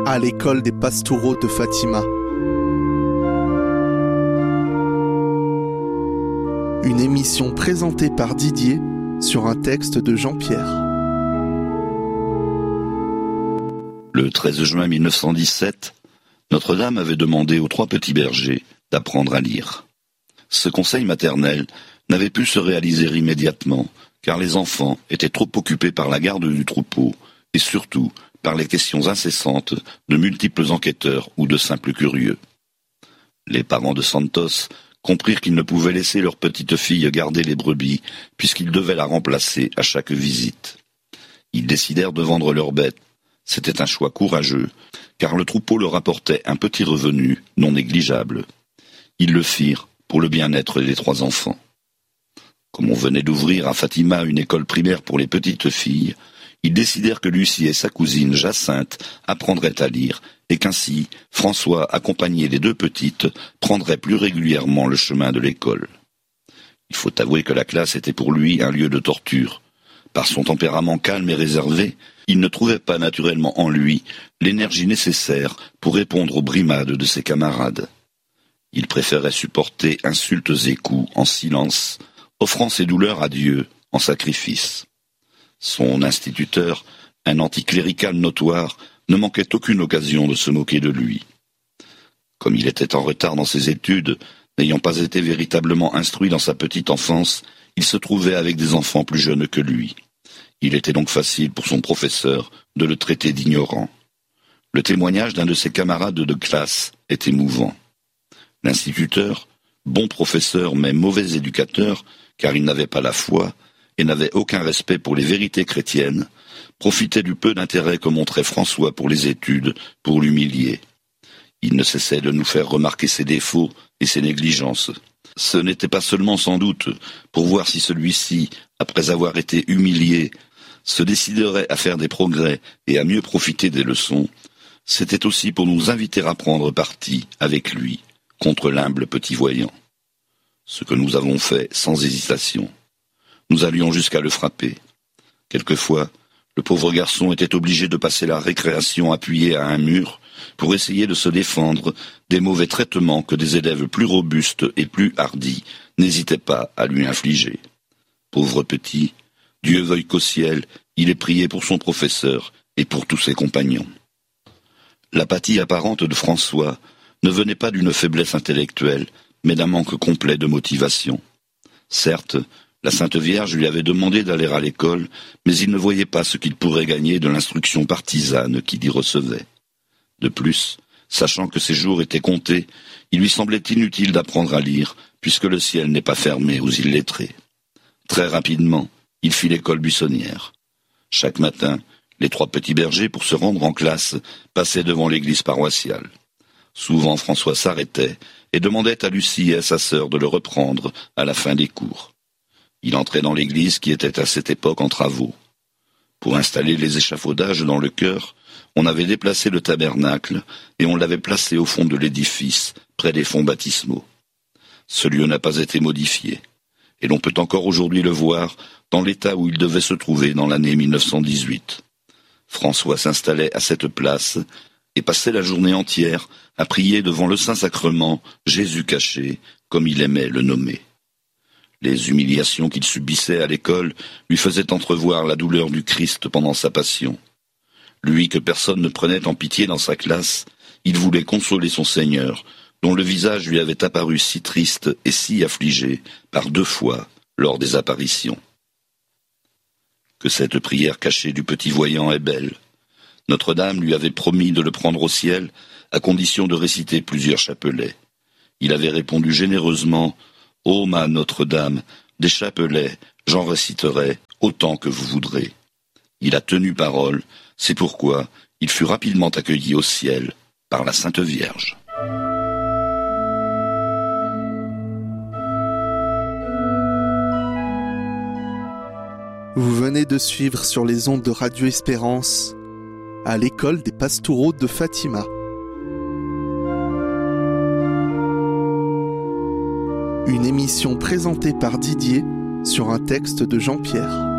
à l'école des Pastoureaux de Fatima. Une émission présentée par Didier sur un texte de Jean-Pierre. Le 13 juin 1917, Notre-Dame avait demandé aux 3 petits bergers d'apprendre à lire. Ce conseil maternel n'avait pu se réaliser immédiatement, car les enfants étaient trop occupés par la garde du troupeau et surtout par les questions incessantes de multiples enquêteurs ou de simples curieux. Les parents de Santos comprirent qu'ils ne pouvaient laisser leur petite fille garder les brebis, puisqu'ils devaient la remplacer à chaque visite. Ils décidèrent de vendre leurs bêtes. C'était un choix courageux, car le troupeau leur apportait un petit revenu non négligeable. Ils le firent pour le bien-être des 3 enfants. Comme on venait d'ouvrir à Fatima une école primaire pour les petites filles, ils décidèrent que Lucie et sa cousine Jacinthe apprendraient à lire, et qu'ainsi François, accompagné des 2 petites, prendrait plus régulièrement le chemin de l'école. Il faut avouer que la classe était pour lui un lieu de torture. Par son tempérament calme et réservé, il ne trouvait pas naturellement en lui l'énergie nécessaire pour répondre aux brimades de ses camarades. Il préférait supporter insultes et coups en silence, offrant ses douleurs à Dieu en sacrifice. Son instituteur, un anticlérical notoire, ne manquait aucune occasion de se moquer de lui. Comme il était en retard dans ses études, n'ayant pas été véritablement instruit dans sa petite enfance, il se trouvait avec des enfants plus jeunes que lui. Il était donc facile pour son professeur de le traiter d'ignorant. Le témoignage d'un de ses camarades de classe est émouvant. L'instituteur, bon professeur mais mauvais éducateur, car il n'avait pas la foi et n'avait aucun respect pour les vérités chrétiennes, profitait du peu d'intérêt que montrait François pour les études pour l'humilier. Il ne cessait de nous faire remarquer ses défauts et ses négligences. Ce n'était pas seulement sans doute pour voir si celui-ci, après avoir été humilié, se déciderait à faire des progrès et à mieux profiter des leçons, c'était aussi pour nous inviter à prendre parti avec lui contre l'humble petit voyant. Ce que nous avons fait sans hésitation. Nous allions jusqu'à le frapper. Quelquefois, le pauvre garçon était obligé de passer la récréation appuyé à un mur pour essayer de se défendre des mauvais traitements que des élèves plus robustes et plus hardis n'hésitaient pas à lui infliger. Pauvre petit, Dieu veuille qu'au ciel, il ait prié pour son professeur et pour tous ses compagnons. L'apathie apparente de François ne venait pas d'une faiblesse intellectuelle, mais d'un manque complet de motivation. Certes, la Sainte Vierge lui avait demandé d'aller à l'école, mais il ne voyait pas ce qu'il pourrait gagner de l'instruction partisane qu'il y recevait. De plus, sachant que ses jours étaient comptés, il lui semblait inutile d'apprendre à lire, puisque le ciel n'est pas fermé aux illettrés. Très rapidement, il fit l'école buissonnière. Chaque matin, les 3 petits bergers, pour se rendre en classe, passaient devant l'église paroissiale. Souvent, François s'arrêtait et demandait à Lucie et à sa sœur de le reprendre à la fin des cours. Il entrait dans l'église qui était à cette époque en travaux. Pour installer les échafaudages dans le chœur, on avait déplacé le tabernacle et on l'avait placé au fond de l'édifice, près des fonds baptismaux. Ce lieu n'a pas été modifié, et l'on peut encore aujourd'hui le voir dans l'état où il devait se trouver dans l'année 1918. François s'installait à cette place et passait la journée entière à prier devant le Saint-Sacrement, Jésus caché, comme il aimait le nommer. Les humiliations qu'il subissait à l'école lui faisaient entrevoir la douleur du Christ pendant sa passion. Lui que personne ne prenait en pitié dans sa classe, il voulait consoler son Seigneur, dont le visage lui avait apparu si triste et si affligé par 2 fois lors des apparitions. Que cette prière cachée du petit voyant est belle. Notre-Dame lui avait promis de le prendre au ciel à condition de réciter plusieurs chapelets. Il avait répondu généreusement « Ô ma Notre-Dame, des chapelets, j'en réciterai autant que vous voudrez. » Il a tenu parole, c'est pourquoi il fut rapidement accueilli au ciel par la Sainte Vierge. Vous venez de suivre sur les ondes de Radio Espérance à l'école des Pastoureaux de Fatima. Une émission présentée par Didier sur un texte de Jean-Pierre.